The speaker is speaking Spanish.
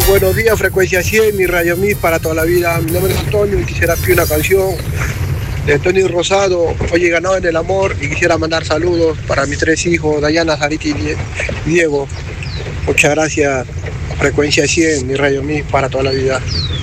Buenos días, Frecuencia 100, mi Radio Mix para toda la vida. Mi nombre es Antonio y quisiera pedir una canción de Tony Rosado, Oye ganado en el amor, y quisiera mandar saludos para mis tres hijos, Dayana, Sarita y Diego. Muchas gracias, Frecuencia 100, mi Radio Mix para toda la vida.